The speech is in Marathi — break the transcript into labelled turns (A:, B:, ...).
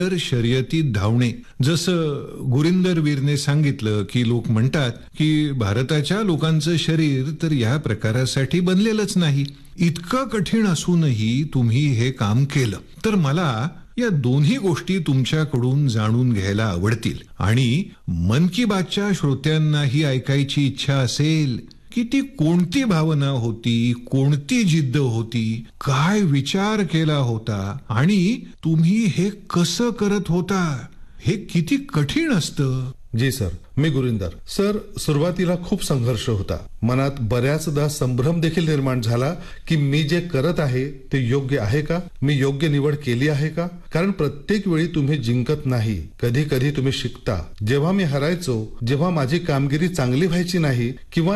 A: तर शर्यतीत धावणे. जसं गुरिंदर वीरने सांगितलं की लोक म्हणतात की भारताच्या लोकांचं शरीर तर या प्रकारासाठी बनलेलंच नाही. इतकं कठीण असूनही तुम्ही हे काम केलं. तर मला या दोन्ही गोष्टी तुमच्याकडून जाणून घ्यायला आवडतील आणि मन की बातच्या श्रोत्यांनाही ऐकायची इच्छा असेल की ती कोणती भावना होती, कोणती जिद्द होती, काय विचार केला होता आणि तुम्ही हे कसं करत होता. हे किती कठीण असतं.
B: जी सर, मी गुरिंदर. सर, सुरुवातीला खूप संघर्ष होता. मनात बऱ्याचदा संभ्रम देखील निर्माण झाला की मी जे करत आहे ते योग्य आहे का, मी योग्य निवड केली आहे का. कारण प्रत्येक वेळी तुम्ही जिंकत नाही, कधी कधी तुम्ही शिकता. जेव्हा मी हरायचो, जेव्हा माझी कामगिरी चांगली व्हायची नाही किंवा